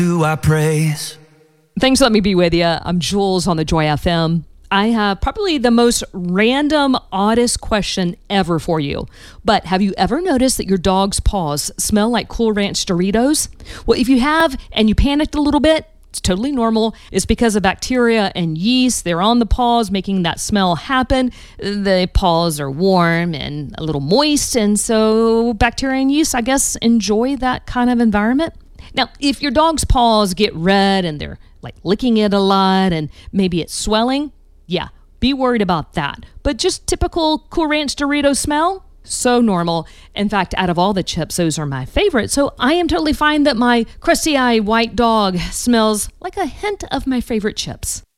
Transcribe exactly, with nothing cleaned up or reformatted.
Do I praise? Thanks for letting me be with you. I'm Jules on the Joy F M. I have probably the most random, oddest question ever for you. But have you ever noticed that your dog's paws smell like Cool Ranch Doritos? Well, if you have and you panicked a little bit, it's totally normal. It's because of bacteria and yeast. They're on the paws, making that smell happen. The paws are warm and a little moist, and so bacteria and yeast, I guess, enjoy that kind of environment. Now, if your dog's paws get red and they're like licking it a lot and maybe it's swelling, yeah, be worried about that. But just typical Cool Ranch Dorito smell? So normal. In fact, out of all the chips, those are my favorite. So I am totally fine that my crusty-eyed white dog smells like a hint of my favorite chips.